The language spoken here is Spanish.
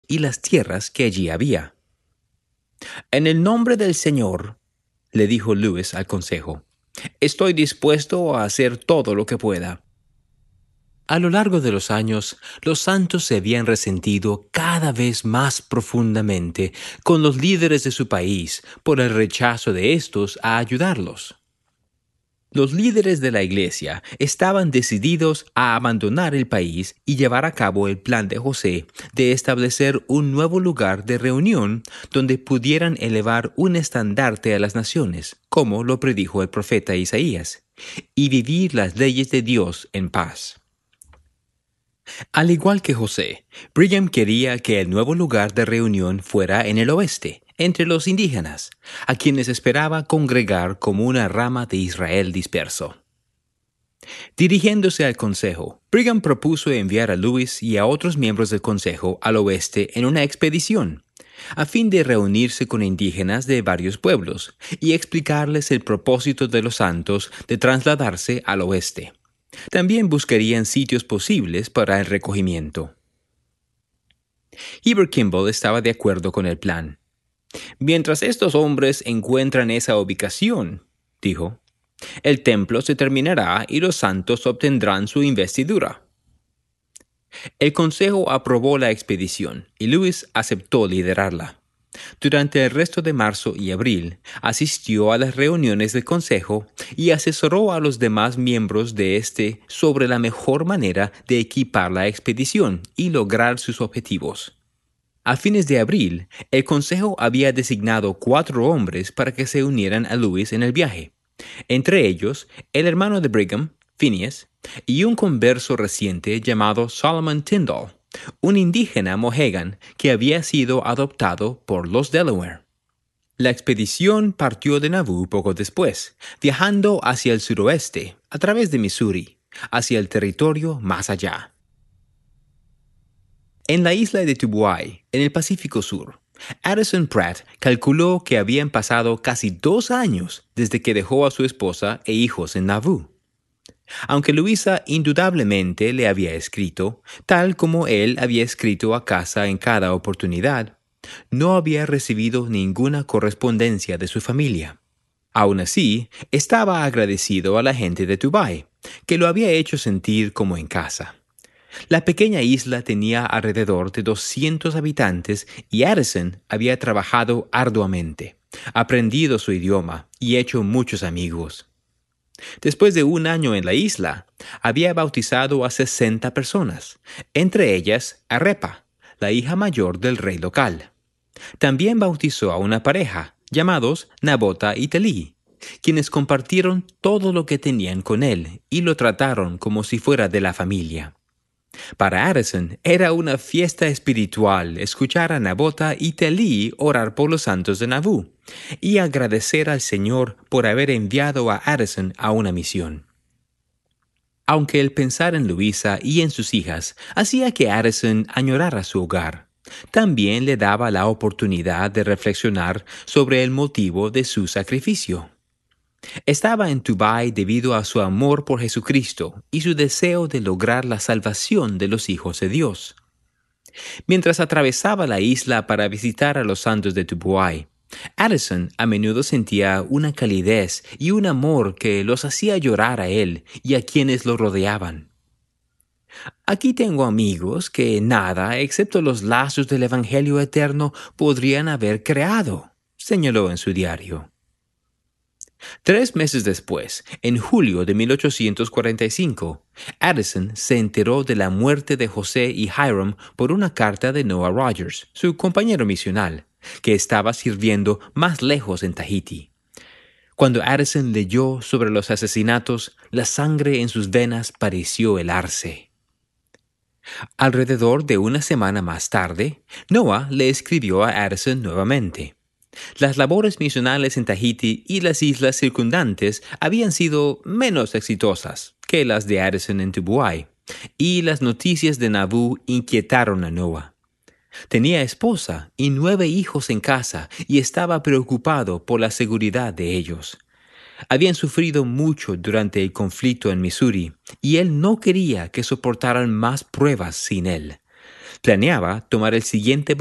y las tierras que allí había. «En el nombre del Señor», le dijo Lewis al consejo, «estoy dispuesto a hacer todo lo que pueda». A lo largo de los años, los santos se habían resentido cada vez más profundamente con los líderes de su país por el rechazo de estos a ayudarlos. Los líderes de la Iglesia estaban decididos a abandonar el país y llevar a cabo el plan de José de establecer un nuevo lugar de reunión donde pudieran elevar un estandarte a las naciones, como lo predijo el profeta Isaías, y vivir las leyes de Dios en paz. Al igual que José, Brigham quería que el nuevo lugar de reunión fuera en el oeste, entre los indígenas, a quienes esperaba congregar como una rama de Israel disperso. Dirigiéndose al consejo, Brigham propuso enviar a Lewis y a otros miembros del consejo al oeste en una expedición, a fin de reunirse con indígenas de varios pueblos y explicarles el propósito de los santos de trasladarse al oeste. También buscarían sitios posibles para el recogimiento. Heber Kimball estaba de acuerdo con el plan. «Mientras estos hombres encuentran esa ubicación», dijo, «el templo se terminará y los santos obtendrán su investidura». El consejo aprobó la expedición y Lewis aceptó liderarla. Durante el resto de marzo y abril, asistió a las reuniones del consejo y asesoró a los demás miembros de este sobre la mejor manera de equipar la expedición y lograr sus objetivos. A fines de abril, el consejo había designado 4 hombres para que se unieran a Lewis en el viaje, entre ellos el hermano de Brigham, Phineas, y un converso reciente llamado Solomon Tyndall, un indígena Mohegan que había sido adoptado por los Delaware. La expedición partió de Nauvoo poco después, viajando hacia el suroeste, a través de Missouri, hacia el territorio más allá. En la isla de Tubuai, en el Pacífico Sur, Addison Pratt calculó que habían pasado casi 2 años desde que dejó a su esposa e hijos en Nauvoo. Aunque Luisa indudablemente le había escrito, tal como él había escrito a casa en cada oportunidad, no había recibido ninguna correspondencia de su familia. Aún así, estaba agradecido a la gente de Tubuai, que lo había hecho sentir como en casa. La pequeña isla tenía alrededor de 200 habitantes y Addison había trabajado arduamente, aprendido su idioma y hecho muchos amigos. Después de 1 año en la isla, había bautizado a 60 personas, entre ellas a Repa, la hija mayor del rey local. También bautizó a una pareja, llamados Nabota y Telí, quienes compartieron todo lo que tenían con él y lo trataron como si fuera de la familia. Para Addison era una fiesta espiritual escuchar a Nabota y Telí orar por los santos de Nauvoo y agradecer al Señor por haber enviado a Addison a una misión. Aunque el pensar en Luisa y en sus hijas hacía que Addison añorara su hogar, también le daba la oportunidad de reflexionar sobre el motivo de su sacrificio. Estaba en Tubuai debido a su amor por Jesucristo y su deseo de lograr la salvación de los hijos de Dios. Mientras atravesaba la isla para visitar a los santos de Tubuai, Addison a menudo sentía una calidez y un amor que los hacía llorar a él y a quienes lo rodeaban. «Aquí tengo amigos que nada, excepto los lazos del Evangelio eterno, podrían haber creado», señaló en su diario. 3 meses después, en julio de 1845, Addison se enteró de la muerte de José y Hiram por una carta de Noah Rogers, su compañero misional, que estaba sirviendo más lejos en Tahití. Cuando Addison leyó sobre los asesinatos, la sangre en sus venas pareció helarse. Alrededor de 1 semana más tarde, Noah le escribió a Addison nuevamente. Las labores misionales en Tahití y las islas circundantes habían sido menos exitosas que las de Addison en Tubuai, y las noticias de Nauvoo inquietaron a Noah. Tenía esposa y 9 hijos en casa y estaba preocupado por la seguridad de ellos. Habían sufrido mucho durante el conflicto en Missouri y él no quería que soportaran más pruebas sin él. Planeaba tomar el siguiente